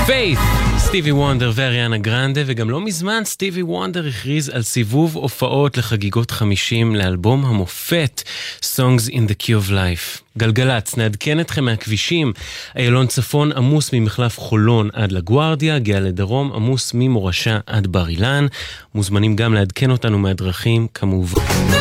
פיית', סטיבי וונדר ואריאנה גרנדה, וגם לא מזמן סטיבי וונדר הכריז על סיבוב הופעות לחגיגות 50 לאלבום המופת Songs in the Key of Life. גלגלץ, נעדכן אתכם מהכבישים. איילון צפון עמוס ממחלף חולון עד לגוארדיה, גאה לדרום עמוס ממורשה עד בר אילן. מוזמנים גם לעדכן אותנו מהדרכים כמובן.